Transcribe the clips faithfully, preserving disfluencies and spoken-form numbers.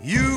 You.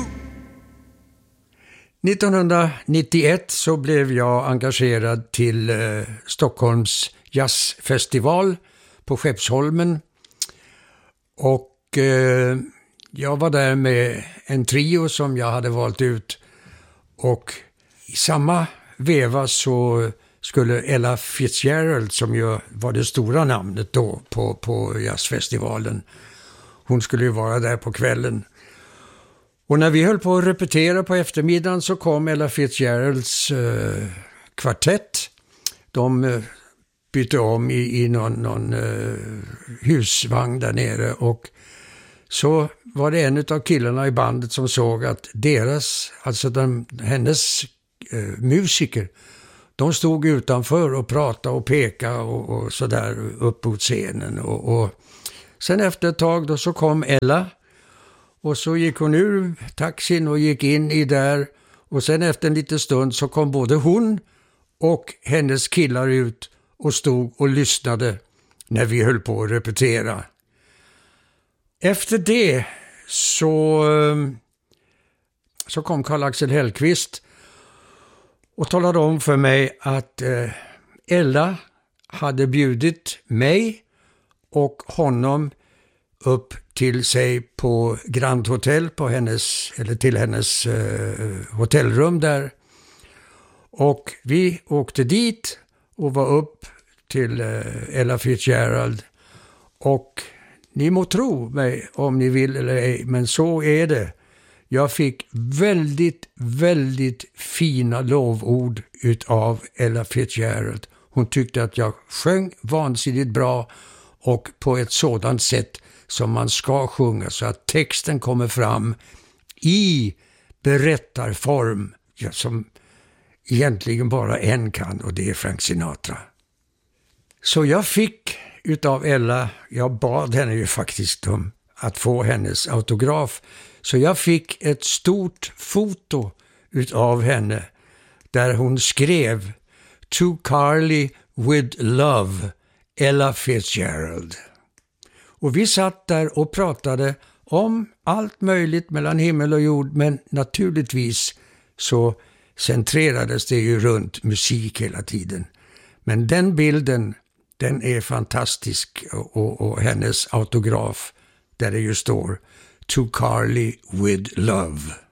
nittonhundranittioett så blev jag engagerad till eh, Stockholms jazzfestival på Skeppsholmen. Och eh, jag var där med en trio som jag hade valt ut. Och i samma veva så skulle Ella Fitzgerald, som ju var det stora namnet då på, på jazzfestivalen, hon skulle ju vara där på kvällen. Och när vi höll på att repetera på eftermiddagen så kom Ella Fitzgeralds eh, kvartett. De eh, bytte om i, i någon, någon eh, husvagn där nere, och så var det en av killarna i bandet som såg att deras, alltså den, hennes eh, musiker, de stod utanför och pratade och pekade och, och sådär upp mot scenen. Och, och sen efter ett tag då så kom Ella. Och så gick hon ur taxin och gick in i där. Och sen efter en liten stund så kom både hon och hennes killar ut och stod och lyssnade när vi höll på att repetera. Efter det så, så kom Karl-Axel Hellqvist och talade om för mig att eh, Ella hade bjudit mig och honom upp till sig på Grand Hotel, på hennes, eller till hennes eh, hotellrum där. Och vi åkte dit och var upp till eh, Ella Fitzgerald. Och ni må tro mig om ni vill eller ej, men så är det. Jag fick väldigt, väldigt fina lovord utav Ella Fitzgerald. Hon tyckte att jag sjöng vansinnigt bra och på ett sådant sätt som man ska sjunga, så att texten kommer fram i berättarform, ja, som egentligen bara en kan, och det är Frank Sinatra. Så jag fick utav Ella, jag bad henne ju faktiskt om att få hennes autograf, så jag fick ett stort foto utav henne där hon skrev "To Carly with love, Ella Fitzgerald". Och vi satt där och pratade om allt möjligt mellan himmel och jord, men naturligtvis så centrerades det ju runt musik hela tiden. Men den bilden, den är fantastisk, och, och, och hennes autograf där det ju står "To Carly with love".